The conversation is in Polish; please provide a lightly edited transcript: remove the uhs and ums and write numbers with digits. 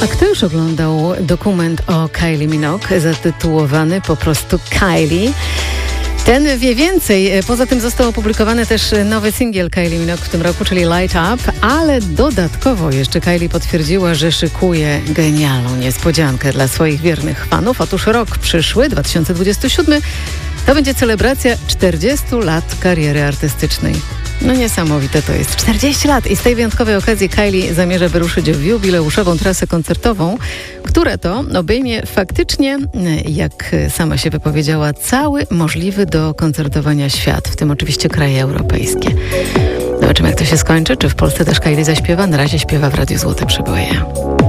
A kto już oglądał dokument o Kylie Minogue zatytułowany po prostu Kylie? Ten wie więcej. Poza tym został opublikowany też nowy singiel Kylie Minogue w tym roku, czyli Light Up, ale dodatkowo jeszcze Kylie potwierdziła, że szykuje genialną niespodziankę dla swoich wiernych fanów. Otóż rok przyszły, 2027, to będzie celebracja 40 lat kariery artystycznej. No niesamowite to jest. 40 lat i z tej wyjątkowej okazji Kylie zamierza wyruszyć w jubileuszową trasę koncertową, która to obejmie faktycznie, jak sama się wypowiedziała, cały możliwy do koncertowania świat, w tym oczywiście kraje europejskie. Zobaczymy, jak to się skończy. Czy w Polsce też Kylie zaśpiewa? Na razie śpiewa w Radiu Złote Przeboje.